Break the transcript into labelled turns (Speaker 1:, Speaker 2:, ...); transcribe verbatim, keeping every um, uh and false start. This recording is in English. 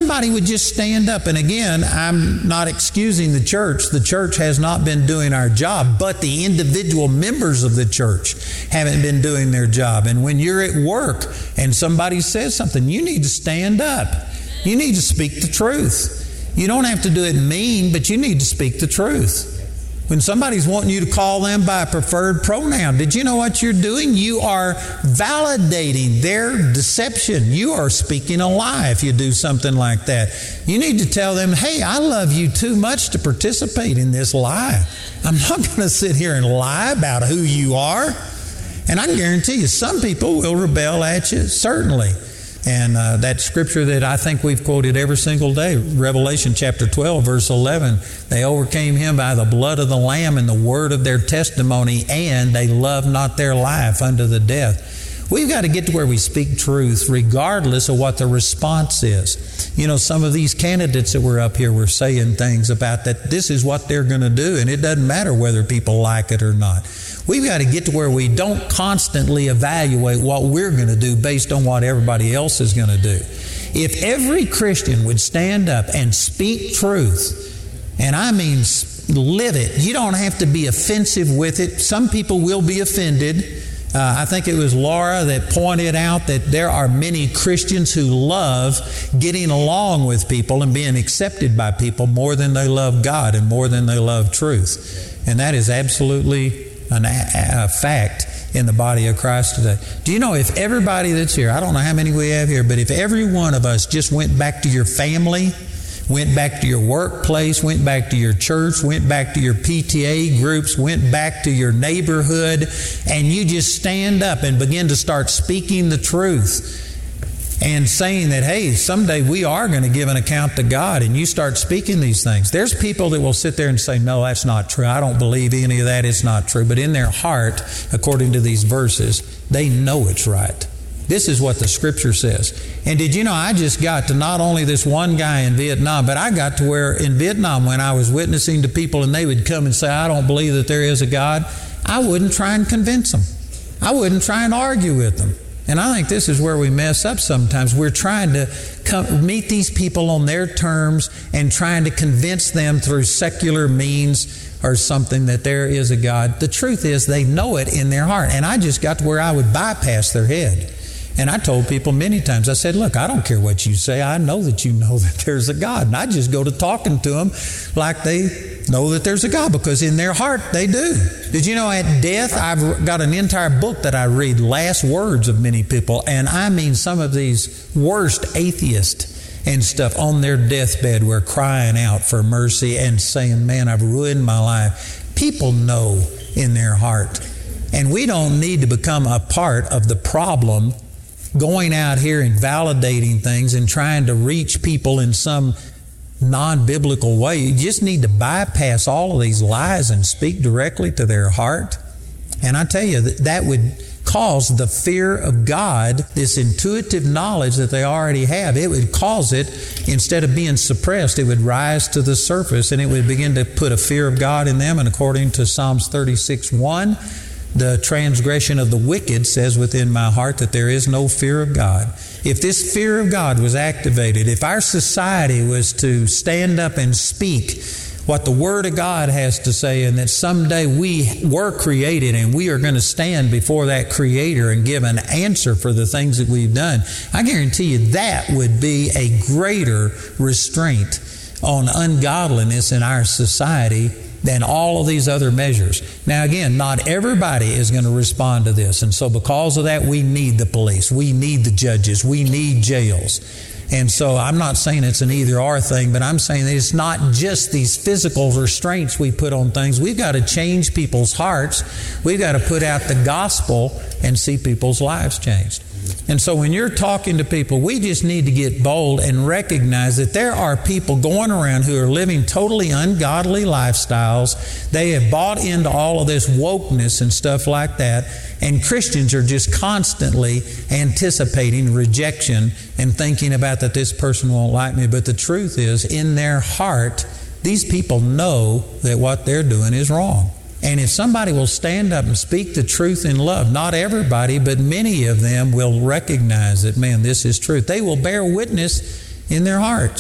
Speaker 1: somebody would just stand up. And again, I'm not excusing the church. The church has not been doing our job, but the individual members of the church haven't been doing their job. And when you're at work and somebody says something, you need to stand up. You need to speak the truth. You don't have to do it mean, but you need to speak the truth. When somebody's wanting you to call them by a preferred pronoun, did you know what you're doing? You are validating their deception. You are speaking a lie if you do something like that. You need to tell them, hey, I love you too much to participate in this lie. I'm not going to sit here and lie about who you are. And I can guarantee you, some people will rebel at you, certainly. And uh, that scripture that I think we've quoted every single day, Revelation chapter twelve, verse eleven, they overcame him by the blood of the Lamb and the word of their testimony, and they loved not their life unto the death. We've got to get to where we speak truth regardless of what the response is. You know, some of these candidates that were up here were saying things about that this is what they're going to do, and it doesn't matter whether people like it or not. We've got to get to where we don't constantly evaluate what we're going to do based on what everybody else is going to do. If every Christian would stand up and speak truth, and I mean live it, you don't have to be offensive with it. Some people will be offended. Uh, I think it was Laura that pointed out that there are many Christians who love getting along with people and being accepted by people more than they love God and more than they love truth. And that is absolutely An, a, a fact in the body of Christ today. Do you know if everybody that's here, I don't know how many we have here, but if every one of us just went back to your family, went back to your workplace, went back to your church, went back to your P T A groups, went back to your neighborhood, and you just stand up and begin to start speaking the truth and saying that, hey, someday we are going to give an account to God, and you start speaking these things. There's people that will sit there and say, no, that's not true. I don't believe any of that. It's not true. But in their heart, according to these verses, they know it's right. This is what the Scripture says. And did you know I just got to not only this one guy in Vietnam, but I got to where in Vietnam when I was witnessing to people and they would come and say, I don't believe that there is a God, I wouldn't try and convince them. I wouldn't try and argue with them. And I think this is where we mess up sometimes. We're trying to come, meet these people on their terms and trying to convince them through secular means or something that there is a God. The truth is they know it in their heart. And I just got to where I would bypass their head. And I told people many times, I said, look, I don't care what you say. I know that you know that there's a God. And I just go to talking to them like they know that there's a God, because in their heart they do. Did you know at death, I've got an entire book that I read, last words of many people. And I mean some of these worst atheists and stuff on their deathbed were crying out for mercy and saying, man, I've ruined my life. People know in their heart. And we don't need to become a part of the problem going out here and validating things and trying to reach people in some non-biblical way. You just need to bypass all of these lies and speak directly to their heart. And I tell you, that, that would cause the fear of God, this intuitive knowledge that they already have, it would cause it, instead of being suppressed, it would rise to the surface and it would begin to put a fear of God in them. And according to Psalms thirty-six one, the transgression of the wicked says within my heart that there is no fear of God. If this fear of God was activated, if our society was to stand up and speak what the Word of God has to say, and that someday we were created and we are going to stand before that Creator and give an answer for the things that we've done, I guarantee you that would be a greater restraint on ungodliness in our society than all of these other measures. Now again, not everybody is going to respond to this. And so because of that, we need the police. We need the judges. We need jails. And so I'm not saying it's an either or thing, but I'm saying that it's not just these physical restraints we put on things. We've got to change people's hearts. We've got to put out the gospel and see people's lives changed. And so when you're talking to people, we just need to get bold and recognize that there are people going around who are living totally ungodly lifestyles. They have bought into all of this wokeness and stuff like that. And Christians are just constantly anticipating rejection and thinking about that this person won't like me. But the truth is, in their heart, these people know that what they're doing is wrong. And if somebody will stand up and speak the truth in love, not everybody, but many of them will recognize that, man, this is truth. They will bear witness in their heart.